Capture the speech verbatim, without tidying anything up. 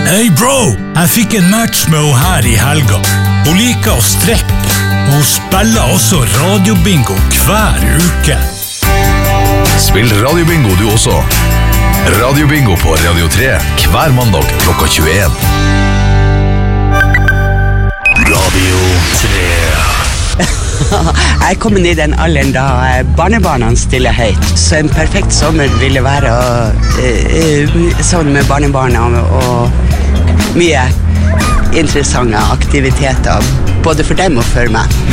Hey bro, jeg fikk en match med henne her i helga. Hun liker å strekke, og hun spiller også radiobingo hver uke. Spill radiobingo du også. Radiobingo på Radio tre hver mandag klokka tjueen. Radio tre. Jeg er kommet i den alderen da barnebarna stiller høyt, så en perfekt sommer ville være å, uh, sammen med barnebarna og mye interessante aktiviteter, både for dem og for meg.